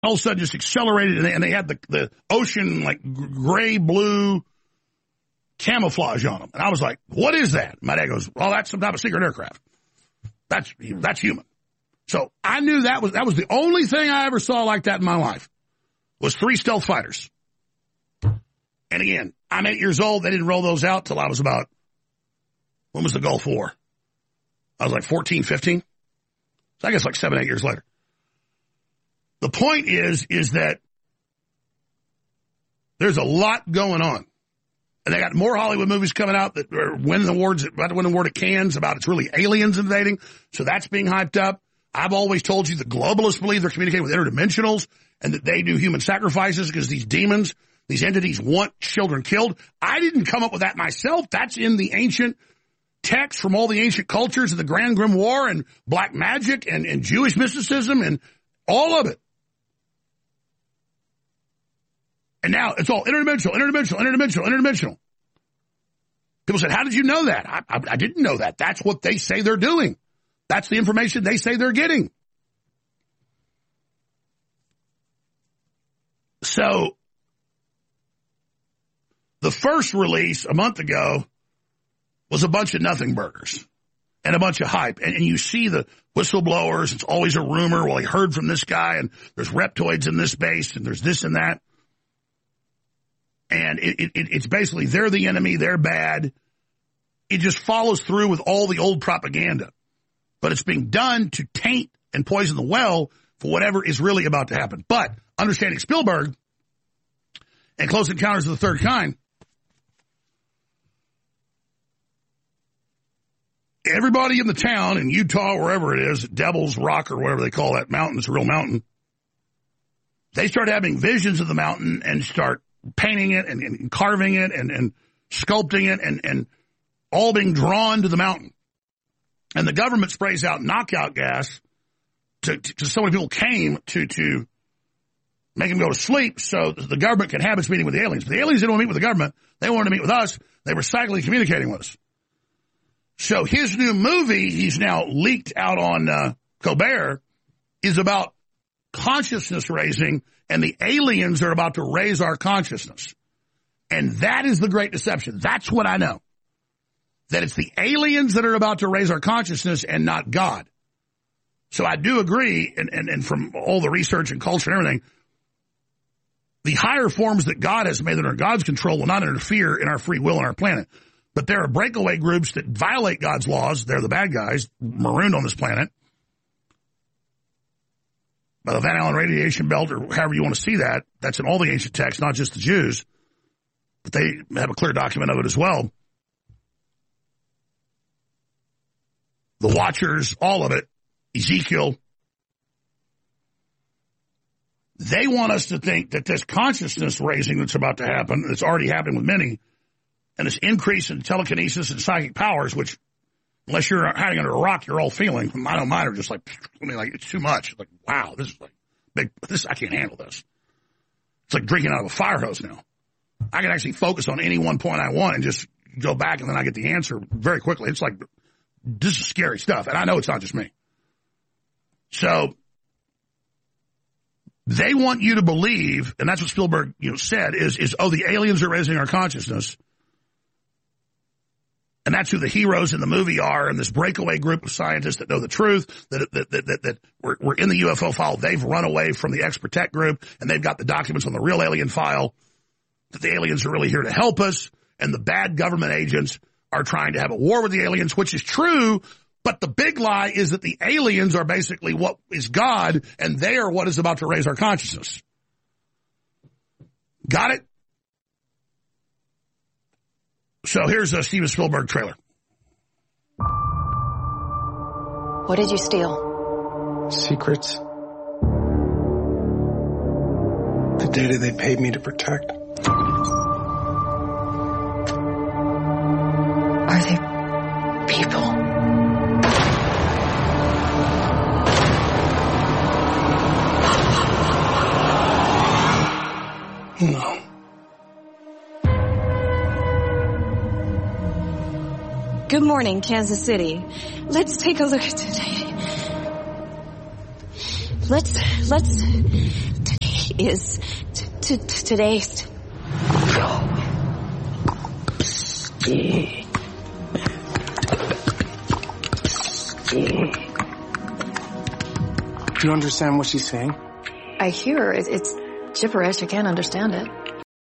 all of a sudden just accelerated, and they had the ocean, like, gray-blue camouflage on them. And I was like, what is that? My dad goes, well, that's some type of secret aircraft. That's human. So I knew that was the only thing I ever saw like that in my life, was 3 stealth fighters. And again, I'm 8 years old. They didn't roll those out till I was about, when was the Gulf War? I was like 14, 15. So I guess like 7, 8 years later. The point is that there's a lot going on. And they got more Hollywood movies coming out that are winning awards, about to win an award at Cannes, about it's really aliens invading. So that's being hyped up. I've always told you the globalists believe they're communicating with interdimensionals and that they do human sacrifices because these demons, these entities want children killed. I didn't come up with that myself. That's in the ancient texts from all the ancient cultures of the Grand Grimoire and black magic and Jewish mysticism and all of it. And now it's all interdimensional. People said, how did you know that? I didn't know that. That's what they say they're doing. That's the information they say they're getting. So the first release a month ago was a bunch of nothing burgers and a bunch of hype. And you see the whistleblowers. It's always a rumor. Well, he heard from this guy, and there's reptoids in this base, and there's this and that. And it's basically they're the enemy, they're bad. It just follows through with all the old propaganda. But it's being done to taint and poison the well for whatever is really about to happen. But understanding Spielberg and Close Encounters of the Third Kind, everybody in the town in Utah, wherever it is, Devil's Rock or whatever they call that mountain, it's a real mountain, they start having visions of the mountain and start painting it and carving it and sculpting it and all being drawn to the mountain. And the government sprays out knockout gas to so many people came to make them go to sleep so the government can have its meeting with the aliens. But the aliens didn't want to meet with the government. They wanted to meet with us. They were silently communicating with us. So his new movie, he's now leaked out on Colbert, is about consciousness raising, and the aliens are about to raise our consciousness. And that is the great deception. That's what I know. That it's the aliens that are about to raise our consciousness and not God. So I do agree, and from all the research and culture and everything, the higher forms that God has made that are God's control will not interfere in our free will on our planet. But there are breakaway groups that violate God's laws. They're the bad guys, marooned on this planet, by the Van Allen radiation belt, or however you want to see that. That's in all the ancient texts, not just the Jews. But they have a clear document of it as well. The Watchers, all of it, Ezekiel. They want us to think that this consciousness raising that's about to happen, that's already happening with many, and this increase in telekinesis and psychic powers, which, unless you're hiding under a rock, you're all feeling. I know mine are just like, it's too much. Like, wow, this is like big. I can't handle this. It's like drinking out of a fire hose now. I can actually focus on any one point I want and just go back, and then I get the answer very quickly. It's like, this is scary stuff, and I know it's not just me. So they want you to believe, and that's what Spielberg said, is the aliens are raising our consciousness. And that's who the heroes in the movie are, and this breakaway group of scientists that know the truth, that were in the UFO file. They've run away from the Ex-Protect group, and they've got the documents on the real alien file, that the aliens are really here to help us, and the bad government agents are trying to have a war with the aliens, which is true, but the big lie is that the aliens are basically what is God, and they are what is about to raise our consciousness. Got it? So here's a Steven Spielberg trailer. What did you steal? Secrets. The data they paid me to protect. Are they people? No. Good morning, Kansas City. Let's take a look at today. Let's is today's. Do you understand what she's saying? I hear it. It's gibberish. I can't understand it.